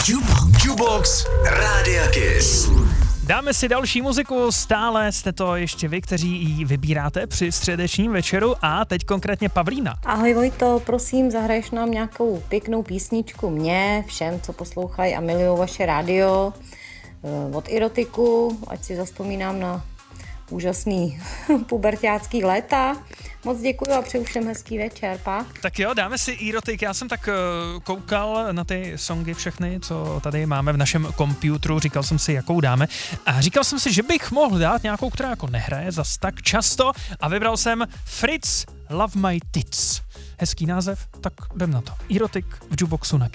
Jukebox Rádia Kiss. Dáme si další muziku, stále jste to ještě vy, kteří ji vybíráte při středečním večeru a teď konkrétně Pavlína. Ahoj Vojto, prosím, zahraješ nám nějakou pěknou písničku mě, všem, co poslouchají a milují vaše rádio, od erotiku, ať si zazpomínám na úžasný puberťácký léta. Moc děkuji a přeju všem hezký večer, pak. Tak jo, dáme si erotik. Já jsem tak koukal na ty songy všechny, co tady máme v našem komputru, říkal jsem si, jakou dáme. A říkal jsem si, že bych mohl dát nějakou, která jako nehraje zas tak často a vybral jsem Fritz Love My Tits. Hezký název, tak jdem na to. Erotik v Jukeboxu na Kiss.